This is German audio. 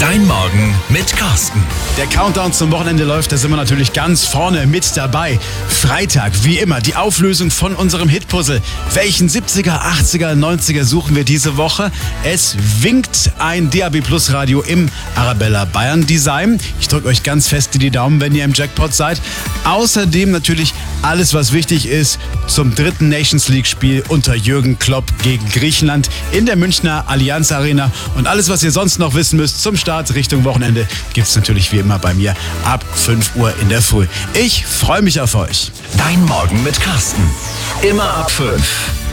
Dein Morgen mit Carsten. Der Countdown zum Wochenende läuft, da sind wir natürlich ganz vorne mit dabei. Freitag, wie immer, die Auflösung von unserem Hitpuzzle. Welchen 70er, 80er, 90er suchen wir diese Woche? Es winkt ein DAB Plus Radio im Arabella Bayern Design. Ich drücke euch ganz fest in die Daumen, wenn ihr im Jackpot seid. Außerdem natürlich alles, was wichtig ist zum dritten Nations League Spiel unter Jürgen Klopp gegen Griechenland in der Münchner Allianz Arena. Und alles, was ihr sonst noch wissen müsst zum Start Richtung Wochenende, gibt's natürlich wie immer bei mir ab 5 Uhr in der Früh. Ich freue mich auf euch. Dein Morgen mit Carsten. Immer ab 5.